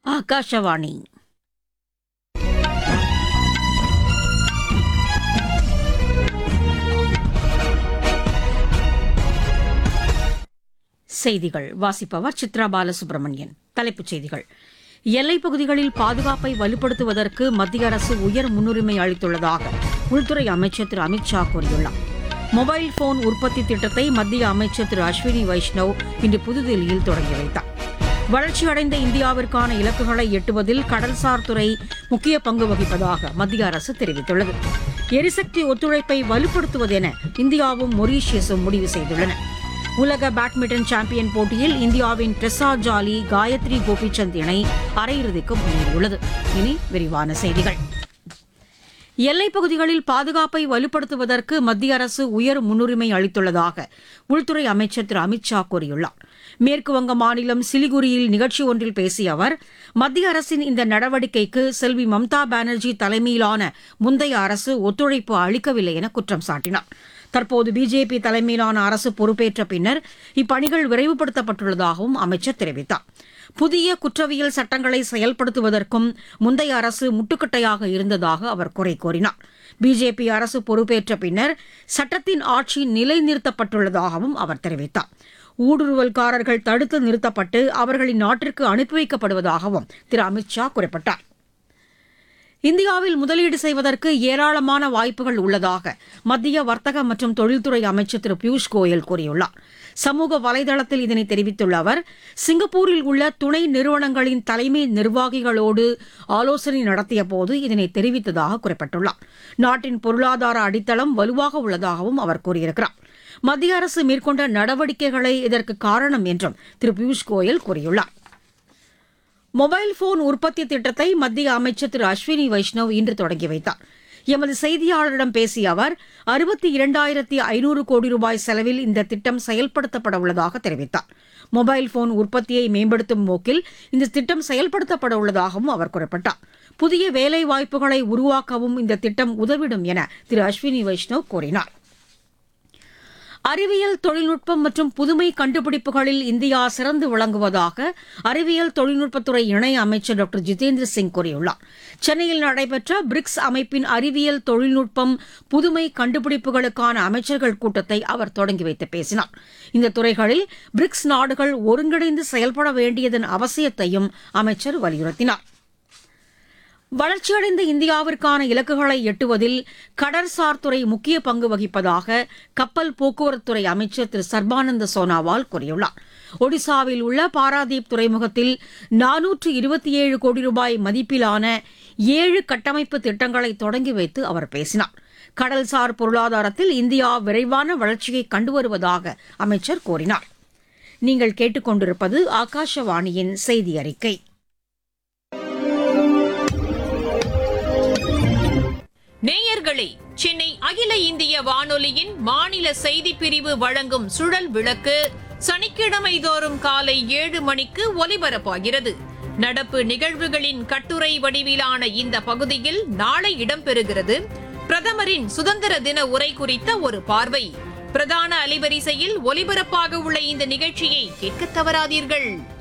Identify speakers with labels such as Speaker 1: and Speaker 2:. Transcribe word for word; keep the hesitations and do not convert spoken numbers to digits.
Speaker 1: ஆகாஷவாணி. செய்திகள் வாசிப்பவர் சித்ரா பாலசுப்ரமணியன். தலைப்புச் செய்திகள். எல்லைப் பகுதிகளில் பாதுகாப்பை வலுப்படுத்துவதற்கு மத்திய அரசு உயர் முன்னுரிமை அளித்துள்ளதாக உள்துறை அமைச்சர் திரு அமித் ஷா கூறியுள்ளார். மொபைல் போன் உற்பத்தி திட்டத்தை மத்திய அமைச்சர் திரு அஸ்வினி வைஷ்ணவ் இன்று புதுதில்லியில் தொடங்கி வைத்தார். வளர்ச்சியடைந்த இந்தியாவிற்கான இலக்குகளை எட்டுவதில் கடல்சார் துறை முக்கிய பங்கு வகிப்பதாக மத்திய அரசு தெரிவித்துள்ளது. எரிசக்தி ஒத்துழைப்பை வலுப்படுத்துவதென இந்தியாவும் மொரீஷியஸும் முடிவு செய்துள்ளன. உலக பேட்மிண்டன் சாம்பியன் போட்டியில் இந்தியாவின் ட்ரெஸா ஜாலி காயத்ரி கோபிசந்த் இணை அரையிறுதிக்கு முன்னேறியுள்ளது. இனி விரிவான செய்திகள். எல்லைப் பகுதிகளில் பாதுகாப்பை வலுப்படுத்துவதற்கு மத்திய அரசு உயர் முன்னுரிமை அளித்துள்ளதாக உள்துறை அமைச்சர் திரு அமித் ஷா கூறியுள்ளார். மேற்குவங்க மாநிலம் சிலிகுரியில் நிகழ்ச்சி ஒன்றில் பேசிய அவர், மத்திய அரசின் இந்த நடவடிக்கைக்கு செல்வி மம்தா பானர்ஜி தலைமையிலான முந்தைய அரசு ஒத்துழைப்பு அளிக்கவில்லை என குற்றம் சாட்டினார். தற்போது பிஜேபி தலைமையிலான அரசு பொறுப்பேற்ற பின்னர் இப்பணிகள் விரைவுபடுத்தப்பட்டுள்ளதாகவும் அமைச்சர் தெரிவித்தார். புதிய குற்றவியல் சட்டங்களை செயல்படுத்துவதற்கும் முந்தைய அரசு முட்டுக்கட்டையாக இருந்ததாக அவர் குறை கூறினார். பிஜேபி அரசு பொறுப்பேற்ற பின்னர் சட்டத்தின் ஆட்சி நிலைநிறுத்தப்பட்டுள்ளதாகவும் அவர் தெரிவித்தார். ஊடுருவல்காரர்கள் தடுத்து நிறுத்தப்பட்டு அவர்களின் நாட்டிற்கு அனுப்பி வைக்கப்படுவதாகவும் திரு அமித் ஷா குறிப்பிட்டார். இந்தியாவில் முதலீடு செய்வதற்கு ஏராளமான வாய்ப்புகள் உள்ளதாக மத்திய வர்த்தக மற்றும் தொழில்துறை அமைச்சர் திரு பியூஷ் கோயல் கூறியுள்ளார். சமூக வலைதளத்தில் இதனை தெரிவித்துள்ள அவர், சிங்கப்பூரில் உள்ள துணை நிறுவனங்களின் தலைமை நிர்வாகிகளோடு ஆலோசனை நடத்திய போது இதனை தெரிவித்ததாக குறிப்பிட்டுள்ளார். நாட்டின் பொருளாதார அடித்தளம் வலுவாக உள்ளதாகவும் அவர் கூறியிருக்கிறார். மத்திய அரசு மேற்கொண்ட நடவடிக்கைகளே இதற்கு காரணம் என்றும் திரு பியூஷ் கோயல் கூறியுள்ளார். மொபைல் போன் உற்பத்தி திட்டத்தை மத்திய அமைச்சர் திரு அஸ்வினி வைஷ்ணவ் இன்று தொடங்கி வைத்தார். எமது செய்தியாளரிடம் பேசிய அவர், அறுபத்தி இரண்டாயிரத்தி ஐநூறு கோடி ரூபாய் செலவில் இந்த திட்டம் செயல்படுத்தப்பட உள்ளதாக தெரிவித்தார். மொபைல் போன் உற்பத்தியை மேம்படுத்தும் நோக்கில் இந்த திட்டம் செயல்படுத்தப்பட உள்ளதாகவும் அவர் குறிப்பிட்டார். புதிய வேலை வாய்ப்புகளை உருவாக்கவும் இந்த திட்டம் உதவிடும் என திரு அஸ்வினி வைஷ்ணவ் கூறினார். அறிவியல் தொழில்நுட்பம் மற்றும் புதுமை கண்டுபிடிப்புகளில் இந்தியா சிறந்து விளங்குவதாக அறிவியல் தொழில்நுட்பத்துறை இணை அமைச்சர் டாக்டர் ஜிதேந்திர சிங் கூறியுள்ளார். சென்னையில் நடைபெற்ற பிரிக்ஸ் அமைப்பின் அறிவியல் தொழில்நுட்பம் புதுமை கண்டுபிடிப்புகளுக்கான அமைச்சர்கள் கூட்டத்தை அவர் தொடங்கி வைத்து பேசினார். இந்த துறைகளில் பிரிக்ஸ் நாடுகள் ஒருங்கிணைந்து செயல்பட வேண்டியதன் அவசியத்தையும் அமைச்சர் வலியுறுத்தினார். வளர்ச்சியடைந்த இந்தியாவிற்கான இலக்குகளை எட்டுவதில் கடற்சார் துறை முக்கிய பங்கு வகிப்பதாக கப்பல் போக்குவரத்துறை அமைச்சர் திரு சர்பானந்த சோனாவால் கூறியுள்ளார். ஒடிசாவில் உள்ள பாராதீப் துறைமுகத்தில் நானூற்று இருபத்தி ஏழு கோடி ரூபாய் மதிப்பிலான ஏழு கட்டமைப்பு திட்டங்களை தொடங்கி வைத்து அவர் பேசினார். கடல்சார் பொருளாதாரத்தில் இந்தியா விரைவான வளர்ச்சியை கண்டு வருவதாக அமைச்சர் கூறினார். நீங்கள் கேட்டுக்கொண்டிருப்பது ஆகாஷவாணியின் செய்தி அறிக்கை.
Speaker 2: நேயர்களே, சென்னை அகில இந்திய வானொலியின் மாநில செய்திப் பிரிவு வழங்கும் சுழல் விளக்கு சனிக்கிழமை தோறும் காலை ஏழு மணிக்கு ஒலிபரப்பாகிறது. நடப்பு நிகழ்வுகளின் கட்டுரை வடிவிலான இந்த பகுதியில் நாளை இடம்பெறுகிறது. பிரதமரின் சுதந்திர தின உரை குறித்த ஒரு பார்வை. பிரதான அலைவரிசையில் ஒலிபரப்பாக உள்ள இந்த நிகழ்ச்சியை கேட்க தவறாதீர்கள்.